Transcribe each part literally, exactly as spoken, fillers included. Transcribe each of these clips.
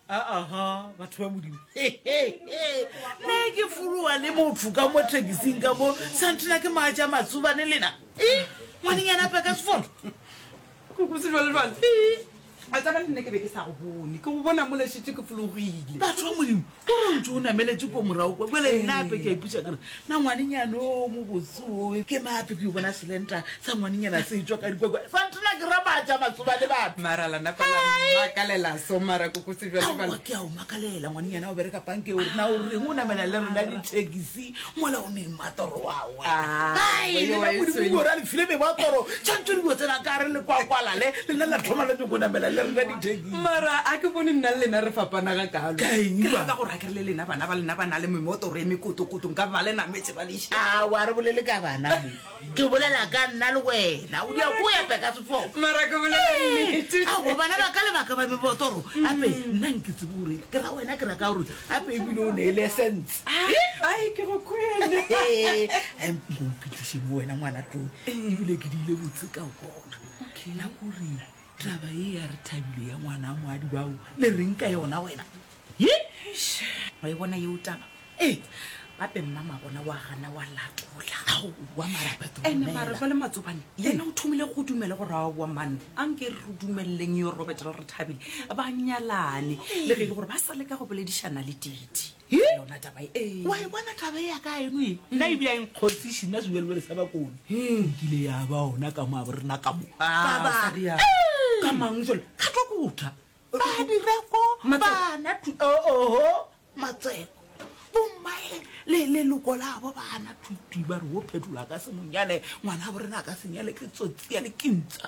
aha batho ba modimo ne ke fuluwa le motho ka mo thekising ka mo santina ke maja matsubane lena e ngwaneng pa ka sefolo kukusijwalejwale a tsaba le nne ke be ke sa go bone ke go bona mo lešitse ke fologile batho ba modimo o ntse o nameletse ko morago kwa kwele nnape ke a iputsa kere na ngwanenyane o mo botsoo ke mape ke o bona selenta sa ngwanenyana se etswa ka dikwekwe santina ke ramaja matsobane batho mara lana pala makalela so mara kukusijwalejwale ke a o makalela ngwanenyana o bereka panke o rena o reng o namela le rena dithekisi mola o neng matoro wawe ra lefile me matoro tshwantsho di bo tsena ka re le kwakwalale le nna la thoma le go namela le rena dithekisi mara a ke bone nna le lena re fapana ka kalo Kaeng ke ba? rata gore a ke re le lena bana ba lena ba na le memotoro e mekotokoto nka ba le nametse ba leša a wa re bolele ka bana mo ke bolela ka nna le wena o dia go ya peka sefo mara ke bolela nnete a go bana ba ka le baka ba memotoro ape nna nke tsebore ke ra wena ke ra ka gore ape e bile o ne lesence ai ke go kwele em go pitse mo wena ngwana tlo e bile ke dile botse ka bona na gore taba e ya re thabile ya ngwana mo a di bao le reng ka yona wena ye wa e bona yeo taba eh gape mmama bona wa gana wa latola au wa marapeto ene mara jwa le matsobane yena o thomile go dumele gore a wa manna a nke re dumeleleng yo robert re re thabile ba nyalane le ge le gore ba sa le ka go boledišana le titi yona taba e wa e bona taba ya ka eno e nna e bia nkgotsisi nna sebelebele sa bakone nkile ya ba ona ka mo a borena ka mo ka mang jole ka tlo kutha ba direko bana oho matseko bommae le leloko la bo bana thuti ba re o phetola ka semonyane ngwana bo rena ka senyale ke tsotsi ya le kintsa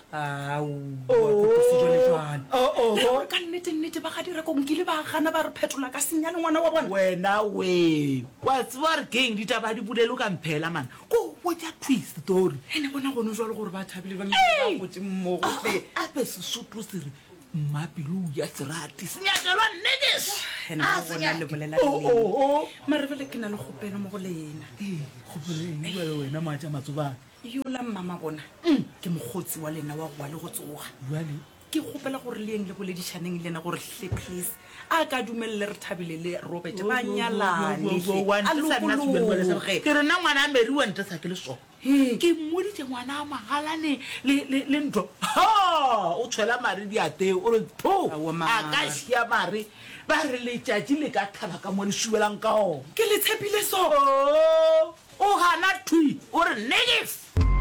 ka nnete nnete ba ga direko nkile ba gana ba re phetola ka senyale ngwana wa bona wena we wa tseba re keng ditaba di bulelo ka mphela man ko botsa twist story ene bona gone jwa le gore ba thabile ba gotse mmogo ape sesotho se re mmapelo ya serati senyakelwa nnekes ena bona le bolela mare bele ke na le gopelo mo go lena gopoleng wena maja matsobane yola mmama bona ke mogotsi wa lena wa goa le go tsoga jale ke gopela gore le eng le boledišaneng lena gore hle please a ka dumelele re thabile le robert ba nyalane ke re nna ngwana a meriwa nte sa ke le sona ke mmoditse ngwana a magalane le ntho o tshwela mare diateo o re po a ka sia mare ba re letšatši le ka thaba ka mo le subelang ka ona ke le tshepile so o gana thui o re negef